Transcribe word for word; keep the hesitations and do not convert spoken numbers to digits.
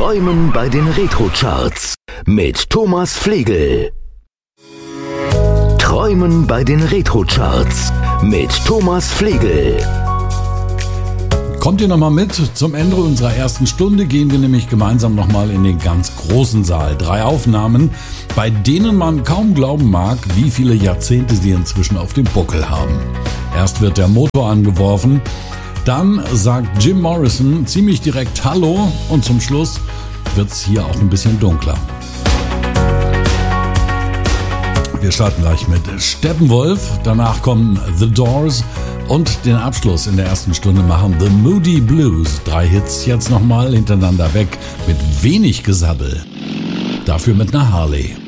Träumen bei den Retro-Charts mit Thomas Flegel. Träumen bei den Retro-Charts mit Thomas Flegel. Kommt ihr nochmal mit? Zum Ende unserer ersten Stunde gehen wir nämlich gemeinsam nochmal in den ganz großen Saal. Drei Aufnahmen, bei denen man kaum glauben mag, wie viele Jahrzehnte sie inzwischen auf dem Buckel haben. Erst wird der Motor angeworfen, dann sagt Jim Morrison ziemlich direkt Hallo und zum Schluss wird's hier auch ein bisschen dunkler. Wir starten gleich mit Steppenwolf, danach kommen The Doors und den Abschluss in der ersten Stunde machen The Moody Blues. Drei Hits jetzt nochmal hintereinander weg mit wenig Gesabbel. Dafür mit einer Harley.